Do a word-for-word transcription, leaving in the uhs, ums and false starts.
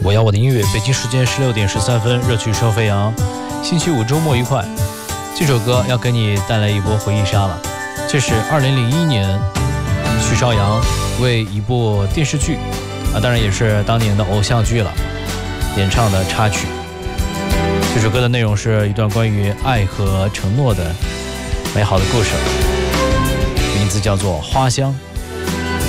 我要我的音乐，北京时间十六点十三分，热曲收飞扬。星期五周末愉快。这首歌要给你带来一波回忆杀了。这是二零零一年许绍洋为一部电视剧啊，当然也是当年的偶像剧了，演唱的插曲。这首歌的内容是一段关于爱和承诺的美好的故事，名字叫做《花香》。